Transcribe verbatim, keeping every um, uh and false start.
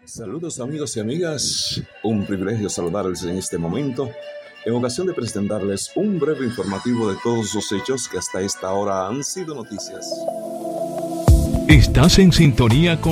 Saludos amigos y amigas, un privilegio saludarles en este momento en ocasión de presentarles un breve informativo de todos los hechos que hasta esta hora han sido noticias. Estás en sintonía con